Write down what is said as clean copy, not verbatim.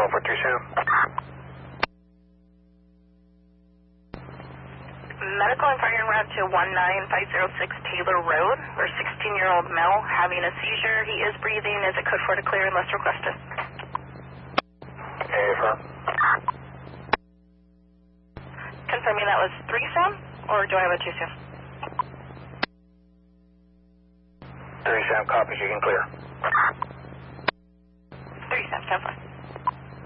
for 3 Sam. Medical inquiry en route to 19506 Taylor Road. For 16-year-old male having a seizure. He is breathing. Is it code 4 to clear unless requested? Affirm. Confirming that was 3 Sam, or do I have a 2 Sam? 3 Sam, copies, you can clear. 3 Sam, stand by.